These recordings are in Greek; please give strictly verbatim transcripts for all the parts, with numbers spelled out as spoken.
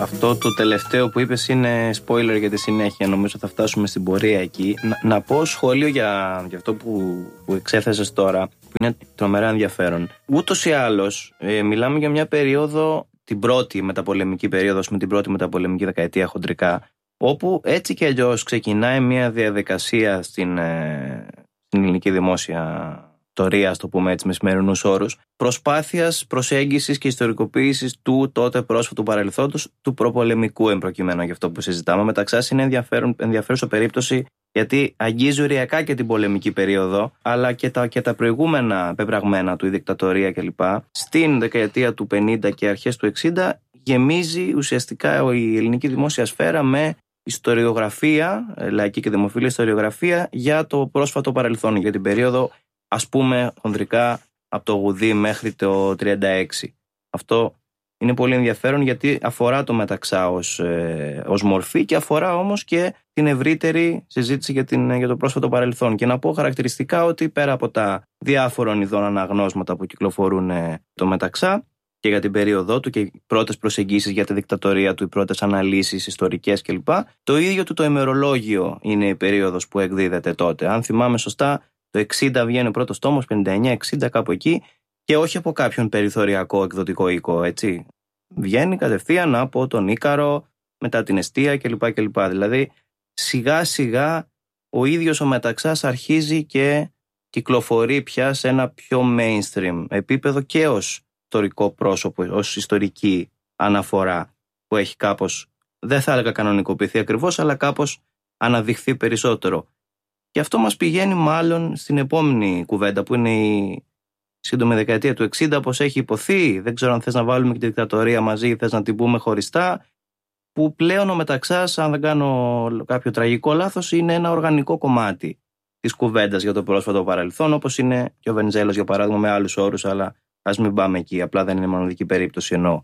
Αυτό το τελευταίο που είπες είναι spoiler για τη συνέχεια. Νομίζω θα φτάσουμε στην πορεία εκεί. Να, να πω σχόλιο για, για αυτό που, που εξέθεσες τώρα, που είναι τρομερά ενδιαφέρον. Ούτως ή άλλως, ε, μιλάμε για μια περίοδο, την πρώτη μεταπολεμική περίοδο, με την πρώτη μεταπολεμική δεκαετία χοντρικά, όπου έτσι και αλλιώς ξεκινάει μια διαδικασία στην, ε, στην ελληνική δημόσια ιστορία, ας το πούμε έτσι με σημερινούς όρους, προσπάθειας προσέγγισης και ιστορικοποίησης του τότε πρόσφατου παρελθόντος, του προπολεμικού εμπροκειμένου για αυτό που συζητάμε. Μεταξάς είναι ενδιαφέρουσα περίπτωση γιατί αγγίζει οριακά και την πολεμική περίοδο, αλλά και τα, και τα προηγούμενα πεπραγμένα του, η δικτατορία κλπ. Στην δεκαετία του πενήντα και αρχές του εξήντα γεμίζει ουσιαστικά η ελληνική δημόσια σφαίρα με ιστοριογραφία, λαϊκή και δημοφιλή ιστοριογραφία για το πρόσφατο παρελθόν, για την περίοδο, ας πούμε χονδρικά από το Γουδί μέχρι το τριάντα έξι. Αυτό είναι πολύ ενδιαφέρον γιατί αφορά το Μεταξά ως, ε, ως μορφή και αφορά όμως και την ευρύτερη συζήτηση για, την, για το πρόσφατο παρελθόν. Και να πω χαρακτηριστικά ότι πέρα από τα διάφορων ειδών αναγνώσματα που κυκλοφορούν ε, το Μεταξά και για την περίοδό του και οι πρώτες προσεγγίσεις για τη δικτατορία του, οι πρώτες αναλύσεις ιστορικές κλπ. Το ίδιο του το ημερολόγιο είναι η περίοδος που εκδίδεται τότε. Αν θυμάμαι σωστά, το εξήντα βγαίνει ο πρώτος τόμος, πενήντα εννιά εξήντα κάπου εκεί, και όχι από κάποιον περιθωριακό εκδοτικό οίκο, έτσι. Βγαίνει κατευθείαν από τον Ίκαρο, μετά την Εστία κλπ. κλπ. Δηλαδή, σιγά σιγά ο ίδιος ο Μεταξάς αρχίζει και κυκλοφορεί πια σε ένα πιο mainstream επίπεδο και ως ιστορικό πρόσωπο, ως ιστορική αναφορά που έχει κάπως, δεν θα έλεγα κανονικοποιηθεί ακριβώς, αλλά κάπως αναδειχθεί περισσότερο. Και αυτό μας πηγαίνει μάλλον στην επόμενη κουβέντα που είναι η σύντομη δεκαετία του εξήντα, πως έχει υποθεί. Δεν ξέρω αν θες να βάλουμε και τη δικτατορία μαζί ή θες να την πούμε χωριστά, που πλέον ο Μεταξάς, αν δεν κάνω κάποιο τραγικό λάθος, είναι ένα οργανικό κομμάτι της κουβέντας για το πρόσφατο παρελθόν, όπως είναι και ο Βενιζέλος για παράδειγμα, με άλλους όρους, αλλά ας μην πάμε εκεί, απλά δεν είναι μοναδική περίπτωση εννοώ.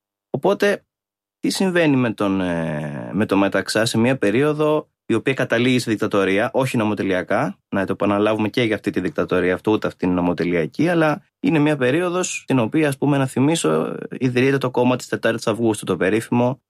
Οπότε, τι συμβαίνει με τον, με τον Μεταξά σε μια περίοδο η οποία καταλήγει στη δικτατορία, όχι νομοτελειακά, να το επαναλάβουμε και για αυτή τη δικτατορία, αυτό ούτε αυτή είναι νομοτελειακή, αλλά είναι μια περίοδος στην οποία, ας πούμε, να θυμίσω, ιδρύεται το κόμμα της τετάρτης Αυγούστου, το περίφημο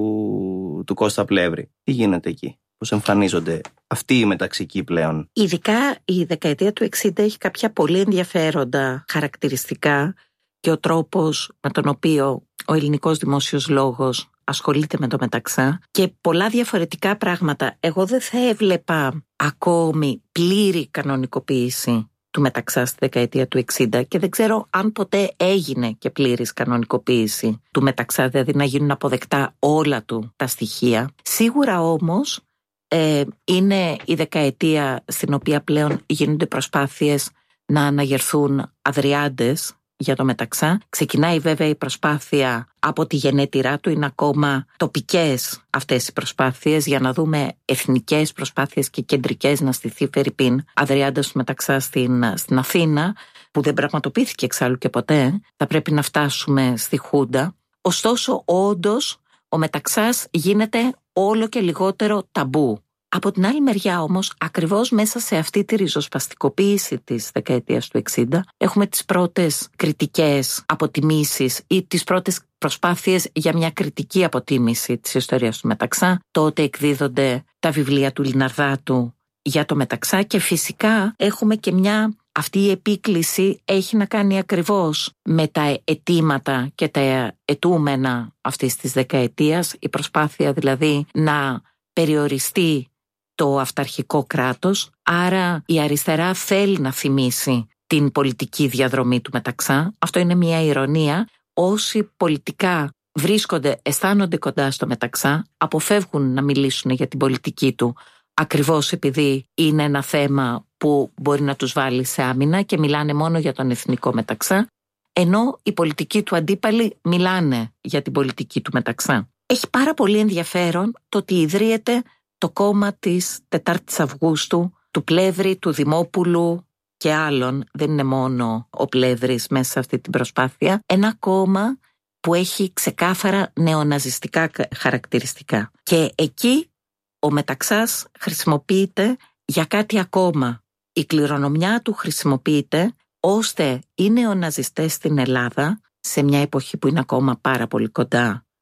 του, του Κώστα Πλεύρη. Τι γίνεται εκεί, πώς εμφανίζονται αυτοί οι μεταξικοί πλέον? Ειδικά η δεκαετία του εξήντα έχει κάποια πολύ ενδιαφέροντα χαρακτηριστικά και ο τρόπος με τον οποίο ο ελληνικός δημόσιος λόγος ασχολείται με το Μεταξά και πολλά διαφορετικά πράγματα. Εγώ δεν θα έβλεπα ακόμη πλήρη κανονικοποίηση του Μεταξά στη δεκαετία του εξήντα και δεν ξέρω αν ποτέ έγινε και πλήρης κανονικοποίηση του Μεταξά, δηλαδή να γίνουν αποδεκτά όλα του τα στοιχεία. Σίγουρα όμως ε, είναι η δεκαετία στην οποία πλέον γίνονται προσπάθειες να αναγερθούν αδριάντες για το Μεταξά. Ξεκινάει βέβαια η προσπάθεια από τη γενέτειρά του, είναι ακόμα τοπικές αυτές οι προσπάθειες για να δούμε εθνικές προσπάθειες και κεντρικές να στηθεί φερειπίν Αδριάντας του Μεταξά στην, στην Αθήνα, που δεν πραγματοποιήθηκε εξάλλου και ποτέ. Θα πρέπει να φτάσουμε στη Χούντα. Ωστόσο, όντως, ο Μεταξάς γίνεται όλο και λιγότερο ταμπού. Από την άλλη μεριά όμως, ακριβώς μέσα σε αυτή τη ριζοσπαστικοποίηση της δεκαετίας του εξήντα, έχουμε τις πρώτες κριτικές αποτιμήσεις ή τις πρώτες προσπάθειες για μια κριτική αποτίμηση της ιστορίας του Μεταξά. Τότε εκδίδονται τα βιβλία του Λιναρδάτου για το Μεταξά και φυσικά έχουμε και μια... Αυτή η επίκληση έχει να κάνει ακριβώς με τα αιτήματα και τα αιτούμενα αυτής της δεκαετίας, η προσπάθεια δηλαδή να περιοριστεί το αυταρχικό κράτος, άρα η αριστερά θέλει να θυμίσει την πολιτική διαδρομή του Μεταξά. Αυτό είναι μια ηρωνία. Όσοι πολιτικά βρίσκονται, αισθάνονται κοντά στο Μεταξά, αποφεύγουν να μιλήσουν για την πολιτική του, ακριβώς επειδή είναι ένα θέμα που μπορεί να τους βάλει σε άμυνα και μιλάνε μόνο για τον εθνικό Μεταξά, ενώ οι πολιτικοί του αντίπαλοι μιλάνε για την πολιτική του Μεταξά. Έχει πάρα πολύ ενδιαφέρον το ότι ιδρύεται το κόμμα της τετάρτης Αυγούστου, του Πλεύρη, του Δημόπουλου και άλλων, δεν είναι μόνο ο Πλεύρης μέσα σε αυτή την προσπάθεια, ένα κόμμα που έχει ξεκάθαρα νεοναζιστικά χαρακτηριστικά. Και εκεί ο Μεταξάς χρησιμοποιείται για κάτι ακόμα. Η κληρονομιά του χρησιμοποιείται ώστε οι νεοναζιστές στην Ελλάδα, σε μια εποχή που είναι ακόμα πάρα πολύ κοντά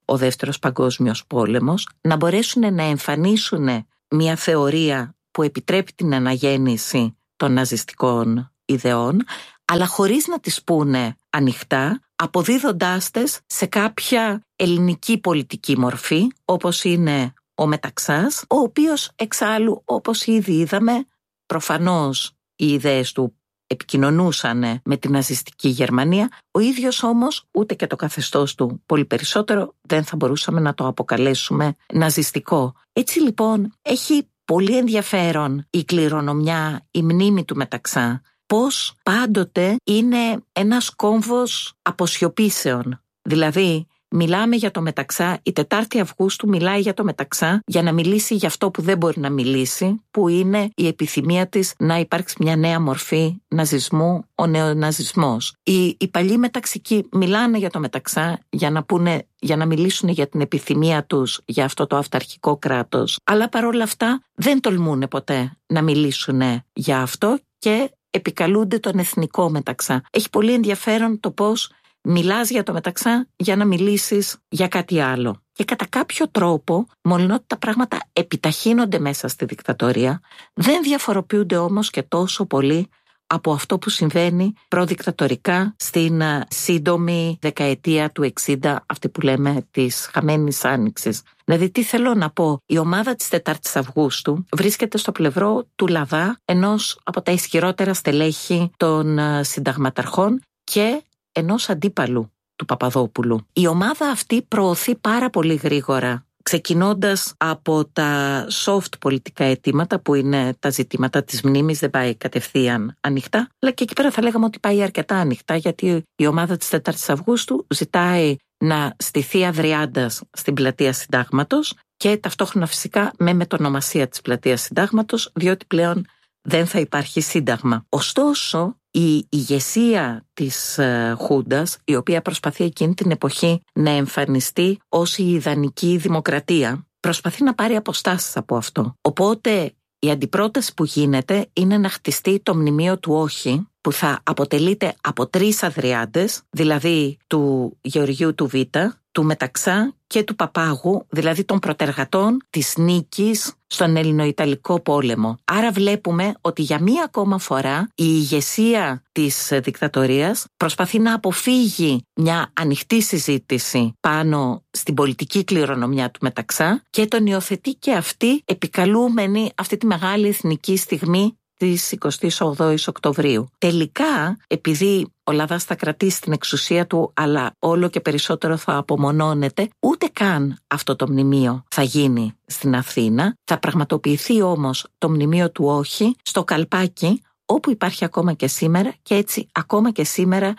ο Δεύτερος Παγκόσμιος Πόλεμος, να μπορέσουν να εμφανίσουν μια θεωρία που επιτρέπει την αναγέννηση των ναζιστικών ιδεών, αλλά χωρίς να τις πούνε ανοιχτά, αποδίδοντάς τες σε κάποια ελληνική πολιτική μορφή, όπως είναι ο Μεταξάς, ο οποίος εξάλλου, όπως ήδη είδαμε, προφανώς οι ιδέες του επικοινωνούσαν με την ναζιστική Γερμανία, ο ίδιος όμως ούτε και το καθεστώς του πολύ περισσότερο δεν θα μπορούσαμε να το αποκαλέσουμε ναζιστικό. Έτσι λοιπόν έχει πολύ ενδιαφέρον η κληρονομιά, η μνήμη του Μεταξά, πως πάντοτε είναι ένας κόμβος αποσιωπήσεων. Δηλαδή μιλάμε για το Μεταξά, η Τετάρτη Αυγούστου μιλάει για το Μεταξά για να μιλήσει για αυτό που δεν μπορεί να μιλήσει, που είναι η επιθυμία της να υπάρξει μια νέα μορφή ναζισμού, ο νεοναζισμός. Οι, οι παλιοί μεταξικοί μιλάνε για το Μεταξά για να, πούνε, για να μιλήσουν για την επιθυμία τους για αυτό το αυταρχικό κράτος, αλλά παρόλα αυτά δεν τολμούν ποτέ να μιλήσουν για αυτό και επικαλούνται τον εθνικό Μεταξά. Έχει πολύ ενδιαφέρον το πώς μιλάς για το Μεταξά για να μιλήσεις για κάτι άλλο. Και κατά κάποιο τρόπο, μολονότι τα πράγματα επιταχύνονται μέσα στη δικτατορία, δεν διαφοροποιούνται όμως και τόσο πολύ από αυτό που συμβαίνει προδικτατορικά στην σύντομη δεκαετία του εξήντα, αυτή που λέμε της χαμένης άνοιξης. Δηλαδή τι θέλω να πω, η ομάδα της Τετάρτης Αυγούστου βρίσκεται στο πλευρό του Λαδά, ενός από τα ισχυρότερα στελέχη των συνταγματαρχών και ενός αντίπαλου του Παπαδόπουλου. Η ομάδα αυτή προωθεί πάρα πολύ γρήγορα, ξεκινώντας από τα soft πολιτικά αιτήματα που είναι τα ζητήματα της μνήμης, δεν πάει κατευθείαν ανοιχτά, αλλά και εκεί πέρα θα λέγαμε ότι πάει αρκετά ανοιχτά, γιατί η ομάδα της Τετάρτης Αυγούστου ζητάει να στηθεί Αδριάντας στην πλατεία Συντάγματος και ταυτόχρονα φυσικά με μετονομασία της πλατείας Συντάγματος, διότι πλέον δεν θα υπάρχει σύνταγμα. Ωστόσο, η ηγεσία της uh, Χούντας, η οποία προσπαθεί εκείνη την εποχή να εμφανιστεί ως η ιδανική δημοκρατία, προσπαθεί να πάρει αποστάσεις από αυτό. Οπότε η αντιπρόταση που γίνεται είναι να χτιστεί το μνημείο του όχι, που θα αποτελείται από τρεις Αδριάντες, δηλαδή του Γεωργίου του Β, του Μεταξά και του Παπάγου, δηλαδή των προτεργατών της νίκης στον Ελληνοϊταλικό πόλεμο. Άρα βλέπουμε ότι για μία ακόμα φορά η ηγεσία της δικτατορίας προσπαθεί να αποφύγει μια ανοιχτή συζήτηση πάνω στην πολιτική κληρονομιά του Μεταξά και τον υιοθετεί και αυτή επικαλούμενη αυτή τη μεγάλη εθνική στιγμή της εικοστής όγδοης Οκτωβρίου. Τελικά, επειδή ο Λαδάς θα κρατήσει την εξουσία του, αλλά όλο και περισσότερο θα απομονώνεται, ούτε καν αυτό το μνημείο θα γίνει στην Αθήνα. Θα πραγματοποιηθεί όμως το μνημείο του όχι στο Καλπάκι, όπου υπάρχει ακόμα και σήμερα, και έτσι ακόμα και σήμερα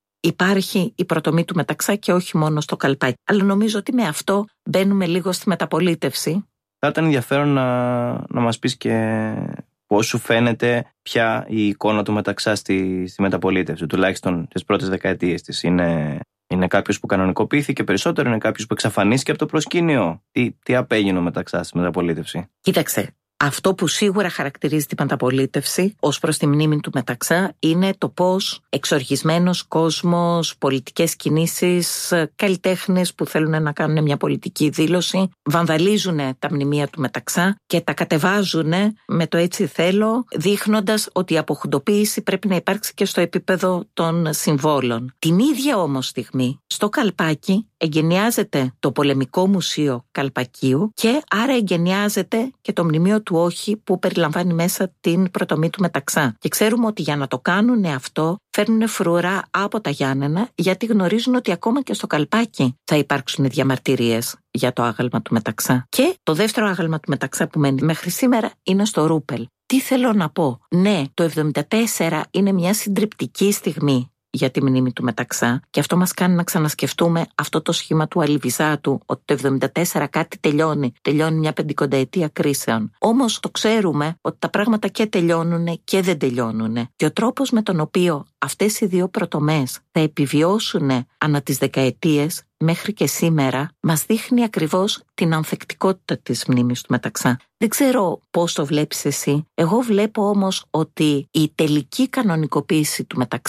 υπάρχει η προτομή του Μεταξά και όχι μόνο στο Καλπάκι. Αλλά νομίζω ότι με αυτό μπαίνουμε λίγο στη μεταπολίτευση. Θα ήταν ενδιαφέρον να, να μας πεις και πώς σου φαίνεται πια η εικόνα του Μεταξά στη, στη μεταπολίτευση, τουλάχιστον τις πρώτες δεκαετίες της. Είναι, είναι κάποιος που κανονικοποιήθηκε περισσότερο, είναι κάποιος που εξαφανίστηκε από το προσκήνιο. Τι, τι απέγινε ο Μεταξά στη μεταπολίτευση? Κοίταξε, αυτό που σίγουρα χαρακτηρίζει τη μεταπολίτευση ως προς τη μνήμη του Μεταξά είναι το πώς εξοργισμένος κόσμος, πολιτικές κινήσεις, καλλιτέχνες που θέλουν να κάνουν μια πολιτική δήλωση βανδαλίζουν τα μνημεία του Μεταξά και τα κατεβάζουν με το έτσι θέλω, δείχνοντας ότι η αποχουντοποίηση πρέπει να υπάρξει και στο επίπεδο των συμβόλων. Την ίδια όμως στιγμή στο Καλπάκι εγκαινιάζεται το Πολεμικό Μουσείο Καλπακίου και άρα εγκαινιάζεται και το μνημείο του όχι που περιλαμβάνει μέσα την προτομή του Μεταξά. Και ξέρουμε ότι για να το κάνουν αυτό φέρνουν φρουρά από τα Γιάννενα, γιατί γνωρίζουν ότι ακόμα και στο Καλπάκι θα υπάρξουν διαμαρτυρίες για το άγαλμα του Μεταξά. Και το δεύτερο άγαλμα του Μεταξά που μένει μέχρι σήμερα είναι στο Ρούπελ. Τι θέλω να πω? Ναι, το εβδομήντα τέσσερα είναι μια συντριπτική στιγμή για τη μνήμη του Μεταξά και αυτό μας κάνει να ξανασκεφτούμε αυτό το σχήμα του Αλιβιζάτου, ότι το εβδομήντα τέσσερα κάτι τελειώνει, τελειώνει μια πεντηκονταετία κρίσεων. Όμως το ξέρουμε ότι τα πράγματα και τελειώνουν και δεν τελειώνουν. Και ο τρόπος με τον οποίο αυτές οι δύο πρωτομές θα επιβιώσουν ανά τις δεκαετίες μέχρι και σήμερα μας δείχνει ακριβώς την ανθεκτικότητα της μνήμης του Μεταξά. Δεν ξέρω πώς το βλέπεις εσύ. Εγώ βλέπω όμως ότι η τελική κανονικοποίηση του Μεταξά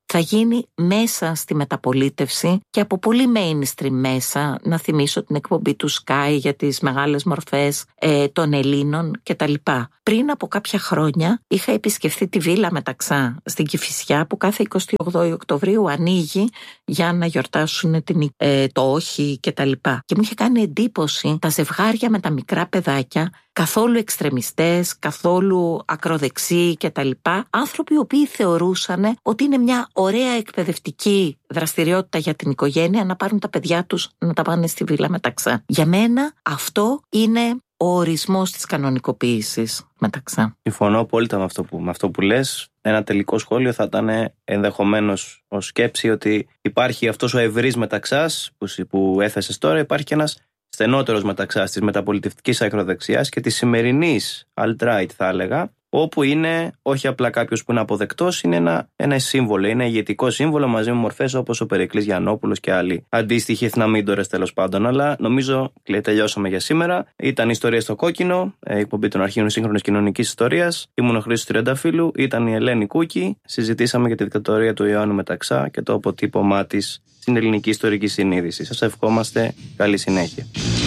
θα γίνει μέσα στη μεταπολίτευση και από πολύ mainstream μέσα. Να θυμίσω την εκπομπή του Sky για τις μεγάλες μορφές ε, των Ελλήνων κτλ. Πριν από κάποια χρόνια είχα επισκεφθεί τη Βίλα Μεταξά στην Κηφισιά, που κάθε εικοστή όγδοη Οκτωβρίου ανοίγει για να γιορτάσουν την, ε, το όχι κτλ. Και, και μου είχε κάνει εντύπωση τα ζευγάρια με τα μικρά παιδάκια, καθόλου εξτρεμιστές, καθόλου ακροδεξιοί κτλ. Άνθρωποι οι οποίοι θεωρούσαν ότι είναι μια ωραία εκπαιδευτική δραστηριότητα για την οικογένεια να πάρουν τα παιδιά τους να τα πάνε στη Βίλα Μεταξά. Για μένα αυτό είναι ο ορισμός της κανονικοποίησης Μεταξά. Συμφωνώ απόλυτα με αυτό που, με αυτό που λες. Ένα τελικό σχόλιο θα ήταν ενδεχομένως ως σκέψη ότι υπάρχει αυτός ο ευρύς Μεταξάς που, που έθεσες τώρα, υπάρχει και ένας στενότερος Μεταξάς της μεταπολιτευτικής ακροδεξιάς και της σημερινής alt-right, θα έλεγα, όπου είναι όχι απλά κάποιος που είναι αποδεκτός, είναι ένα, ένα σύμβολο, είναι ηγετικό σύμβολο μαζί με μορφές όπως ο Περικλής Γιαννόπουλος και άλλοι αντίστοιχοι εθναμήντορες τέλος πάντων. Αλλά νομίζω τελειώσαμε για σήμερα. Ήταν η Ιστορία στο Κόκκινο, η εκπομπή των αρχείων σύγχρονης κοινωνικής ιστορίας. Ήμουν ο Χρήστος Τριανταφύλου, ήταν η Ελένη Κούκη. Συζητήσαμε για τη δικτατορία του Ιωάννου Μεταξά και το αποτύπωμά της στην ελληνική ιστορική συνείδηση. Σας ευχόμαστε καλή συνέχεια.